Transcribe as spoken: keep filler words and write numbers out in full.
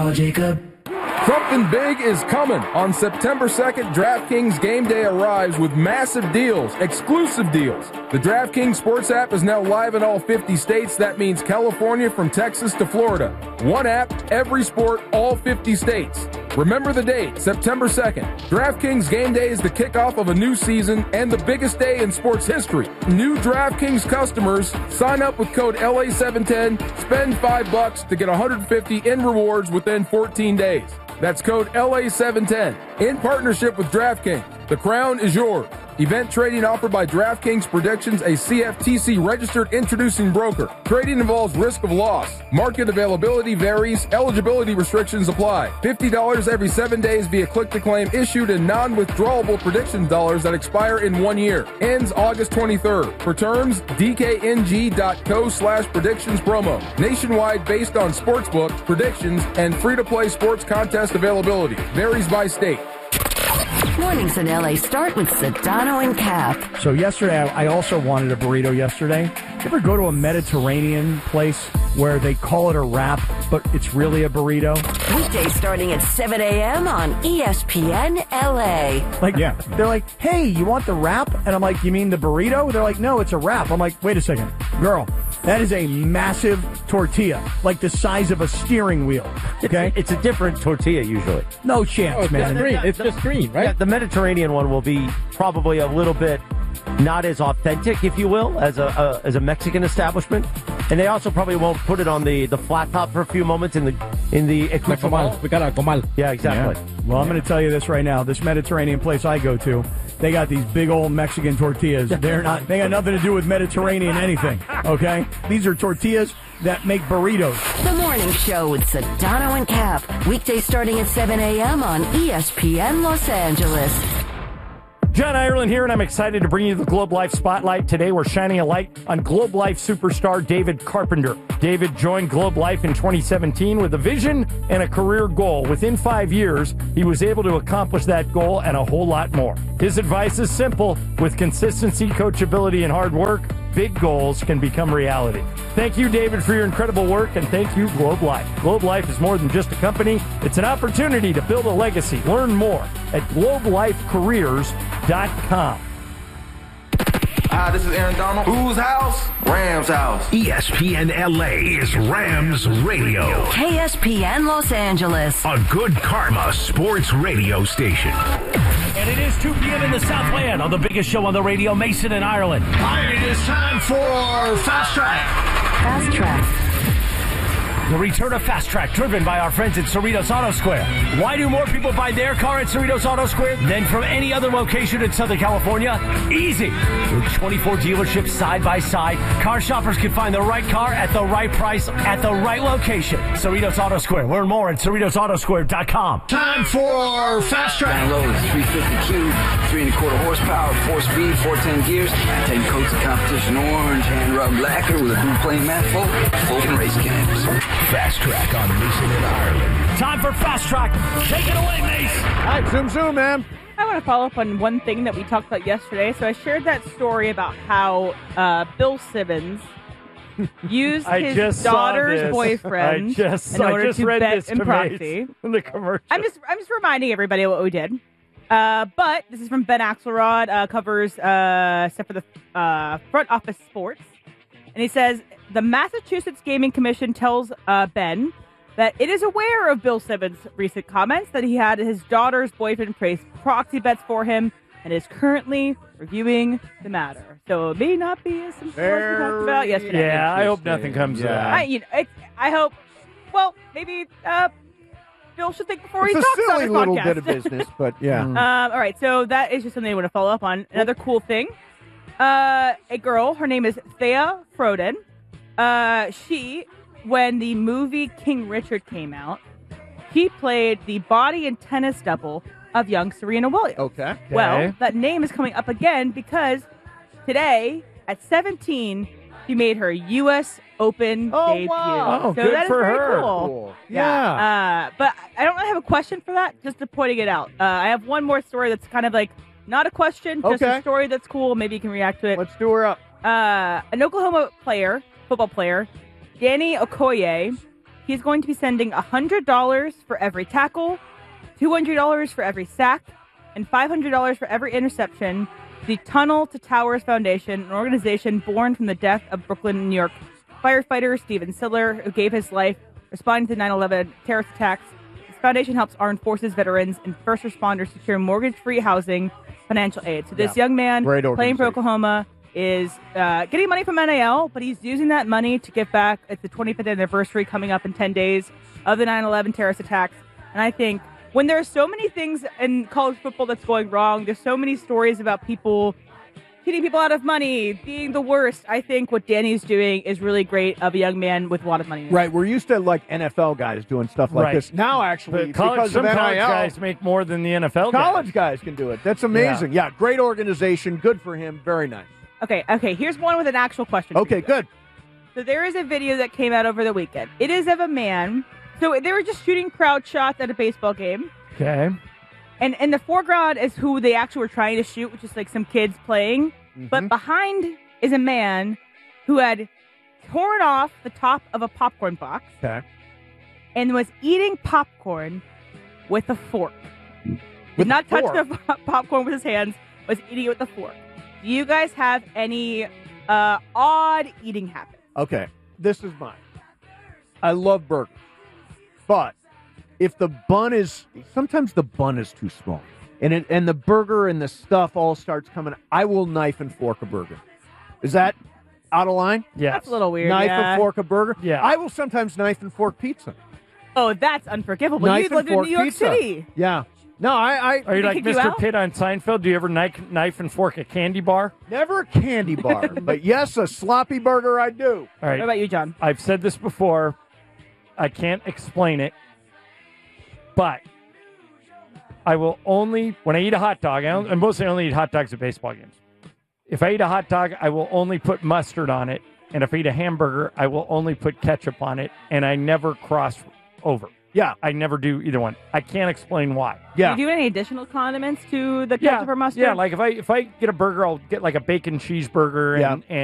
Oh, Jacob. Something big is coming. On September second, DraftKings Game Day arrives with massive deals, exclusive deals. The DraftKings Sports app is now live in all fifty states. That means California from Texas to Florida. One app, every sport, all fifty states. Remember the date, September second. DraftKings Game Day is the kickoff of a new season and the biggest day in sports history. New DraftKings customers sign up with code L A seven ten, spend five bucks to get one hundred fifty in rewards within fourteen days. That's code L A seven ten. In partnership with DraftKings, the crown is yours. Event trading offered by DraftKings Predictions, a C F T C-registered introducing broker. Trading involves risk of loss. Market availability varies. Eligibility restrictions apply. fifty dollars every seven days via click-to-claim issued in non-withdrawable prediction dollars that expire in one year. Ends August twenty-third. For terms, D K N G dot co slash predictions promo. Nationwide based on sportsbook, predictions, and free-to-play sports contest availability. Varies by state. Mornings in L A start with Sedano and Cap. So yesterday, I also wanted a burrito yesterday. You ever go to a Mediterranean place where they call it a wrap, but it's really a burrito? Weekdays starting at seven a.m. on E S P N L A. Like, yeah. They're like, hey, you want the wrap? And I'm like, you mean the burrito? They're like, no, it's a wrap. I'm like, wait a second. Girl, that is a massive tortilla, like the size of a steering wheel. Okay? It's, it's a different tortilla usually. No chance, oh, it's man. Just green. It's just green, right? Yeah, the Mediterranean one will be probably a little bit not as authentic, if you will, as a, a as a Mexican establishment. And they also probably won't put it on the, the flat top for a few moments in the in the comal. We got our comal. Yeah, exactly. Yeah. Well, I'm going to tell you this right now. This Mediterranean place I go to, they got these big old Mexican tortillas. They're not. They got nothing to do with Mediterranean anything. Okay, these are tortillas that make burritos. The morning show with Sedano and Cap. Weekdays starting at seven a.m. on E S P N Los Angeles. John Ireland here, and I'm excited to bring you the Globe Life Spotlight. Today, we're shining a light on Globe Life superstar David Carpenter. David joined Globe Life in twenty seventeen with a vision and a career goal. Within five years, he was able to accomplish that goal and a whole lot more. His advice is simple. With consistency, coachability, and hard work, big goals can become reality. Thank you, David, for your incredible work, and thank you, Globe Life. Globe Life is more than just a company. It's an opportunity to build a legacy. Learn more at globe life careers dot com. Hi, this is Aaron Donald. Whose house? Rams house. E S P N L A is Rams Radio. K S P N Los Angeles. A good karma sports radio station. And it is two p.m. in the Southland on the biggest show on the radio, Mason and Ireland. It is time for Fast Track. Fast Track. The return of Fast Track, driven by our friends at Cerritos Auto Square. Why do more people buy their car at Cerritos Auto Square than from any other location in Southern California? Easy. With twenty-four dealerships side by side, car shoppers can find the right car at the right price at the right location. Cerritos Auto Square. Learn more at cerritos auto square dot com. Time for Fast Track. Download three fifty Q, three and a quarter horsepower, four speed, four ten gears, ten coats of competition orange, hand rubbed lacquer with a blue plain mat full, open race cams. Fast Track on Mason and Ireland. Time for Fast Track. Take it away, Mace. All right, zoom, zoom, man. I want to follow up on one thing that we talked about yesterday. So I shared that story about how uh, Bill Simmons used his just daughter's boyfriend I just, in order I just to read bet this in to proxy. In the commercial. I'm just, I'm just reminding everybody what we did. Uh, but this is from Ben Axelrod, uh, covers uh, stuff for the uh, Front Office Sports, and he says the Massachusetts Gaming Commission tells uh, Ben that it is aware of Bill Simmons' recent comments that he had his daughter's boyfriend place proxy bets for him and is currently reviewing the matter. So it may not be as simple as we talked about yesterday. Yeah, I hope nothing comes yeah. of that. I, you know, it, I hope. Well, maybe uh, Bill should think before It's he a talks on silly his little podcast. bit of business, but yeah. Um, all right, so that is just something I want to follow up on. Another cool thing. Uh, a girl, her name is Thea Froden. Uh, she, when the movie King Richard came out, he played the body and tennis double of young Serena Williams. Okay. Well, that name is coming up again because today, at seventeen, she made her U S Open Oh, debut. wow. Oh, so good that is for very her. cool. Cool. Yeah. Uh, but I don't really have a question for that, just to pointing it out. Uh, I have one more story that's kind of like not a question, just Okay. a story that's cool. Maybe you can react to it. Let's do her up. Uh, an Oklahoma player, football player, Danny Okoye, he's going to be sending one hundred dollars for every tackle, two hundred dollars for every sack, and five hundred dollars for every interception to the Tunnel to Towers Foundation, an organization born from the death of Brooklyn, New York firefighter Steven Siller, who gave his life responding to nine eleven terrorist attacks. This foundation helps armed forces, veterans, and first responders secure mortgage-free housing, financial aid. So this Yeah. young man Great playing for organization. Oklahoma is uh, getting money from N A L, but he's using that money to give back. It's the twenty-fifth anniversary coming up in ten days of the nine eleven terrorist attacks. And I think when there are so many things in college football that's going wrong, there's so many stories about people cheating people out of money, being the worst. I think what Danny's doing is really great of a young man with a lot of money. Right, we're used to like N F L guys doing stuff like Right. this. Now, actually, But college, because some of college N I L, guys make more than the N F L guys. college guys can do it. That's amazing. Yeah. great organization. Good for him. Very nice. Okay, okay, here's one with an actual question. for Okay, you. good. So there is a video that came out over the weekend. It is of a man. So they were just shooting crowd shots at a baseball game. Okay. And in the foreground is who they actually were trying to shoot, which is like some kids playing. Mm-hmm. But behind is a man who had torn off the top of a popcorn box Okay. and was eating popcorn with a fork. Did With not a touch fork? the po- popcorn with his hands, was eating it with a fork. Do you guys have any uh, odd eating habits? Okay, this is mine. I love burgers, but if the bun is sometimes the bun is too small, and it, and the burger and the stuff all starts coming, I will knife and fork a burger. Is that out of line? Yes. That's a little weird. Knife yeah. and fork a burger. Yeah. I will sometimes knife and fork pizza. Oh, that's unforgivable. knife you and lived in fork New York pizza. City. Yeah. No, I, I Are you Did they like kick you Mister out? Pitt on Seinfeld? Do you ever knife, knife and fork a candy bar? never a candy bar, but yes, a sloppy burger I do. All right. What about you, John? I've said this before. I can't explain it, but I will only, when I eat a hot dog, I, only, I mostly only eat hot dogs at baseball games. If I eat a hot dog, I will only put mustard on it. And if I eat a hamburger, I will only put ketchup on it. And I never cross over. Yeah, I never do either one. I can't explain why. yeah. Do you do any additional condiments to the Yeah, ketchup or mustard? yeah. Like if I if I get a burger, I'll get like a bacon cheeseburger and, Yeah. and